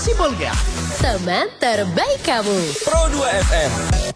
Sibolga, Teman terbaik kamu. Pro 2 FM.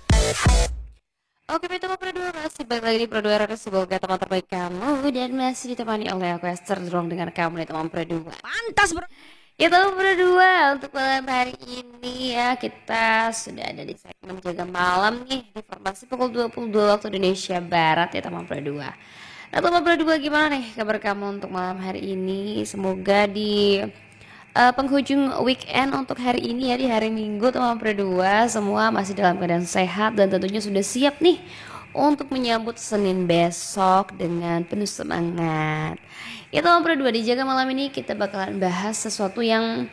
Oke, teman Pro 2 masih balik lagi di Pro 2 Radio Sibolga, teman terbaik kamu. Dan masih ditemani oleh aku Esther Durong dengan kamu nih teman Pro 2. Pantas bro. Ya teman Pro 2, untuk malam hari ini ya kita sudah ada di segmen Jaga Malam nih, di formasi pukul 22 waktu Indonesia Barat ya teman Pro 2. Nah teman Pro 2, gimana nih kabar kamu untuk malam hari ini? Semoga di penghujung weekend untuk hari ini ya, di hari Minggu teman Pro 2 semua masih dalam keadaan sehat dan tentunya sudah siap nih untuk menyambut Senin besok dengan penuh semangat. Ya teman Pro 2, di Jaga Malam ini kita bakalan bahas sesuatu yang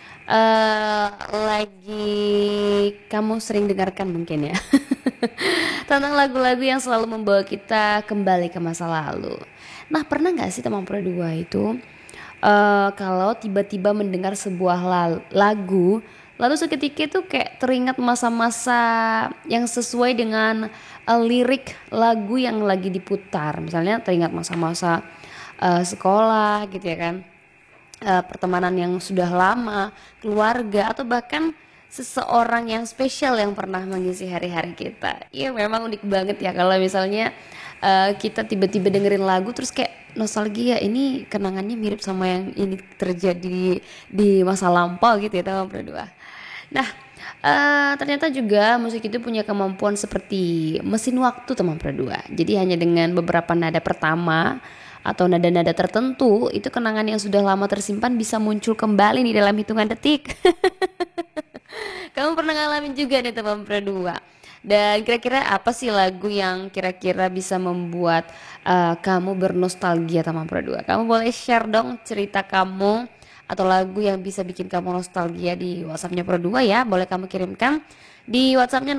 lagi kamu sering dengarkan mungkin ya. Tentang lagu-lagu yang selalu membawa kita kembali ke masa lalu. Nah, pernah gak sih teman Pro 2 itu kalau tiba-tiba mendengar sebuah lagu, lalu seketika itu kayak teringat masa-masa yang sesuai dengan lirik lagu yang lagi diputar. Misalnya teringat masa-masa sekolah gitu ya kan, pertemanan yang sudah lama, keluarga, atau bahkan seseorang yang spesial yang pernah mengisi hari-hari kita. Iya, memang unik banget ya kalau misalnya kita tiba-tiba dengerin lagu terus kayak nostalgia, ini kenangannya mirip sama yang ini terjadi di masa lampau gitu ya teman Pro 2. Nah, ternyata juga musik itu punya kemampuan seperti mesin waktu teman Pro 2. Jadi hanya dengan beberapa nada pertama atau nada-nada tertentu, itu kenangan yang sudah lama tersimpan bisa muncul kembali nih dalam hitungan detik. Kamu pernah ngalamin juga nih teman Pro 2. Dan kira-kira apa sih lagu yang kira-kira bisa membuat kamu bernostalgia teman Pro 2? Kamu boleh share dong cerita kamu atau lagu yang bisa bikin kamu nostalgia di WhatsApp-nya Pro 2 ya. Boleh kamu kirimkan di WhatsApp-nya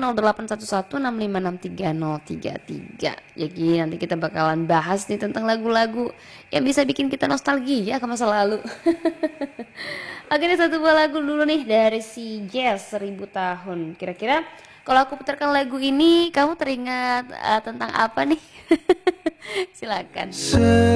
0811665033. Jadi nanti kita bakalan bahas nih tentang lagu-lagu yang bisa bikin kita nostalgia ke masa lalu. Oke, ini satu buah lagu dulu nih dari si Jazz 1000 tahun. Kira-kira kalau aku putarkan lagu ini, kamu teringat tentang apa nih? Silakan.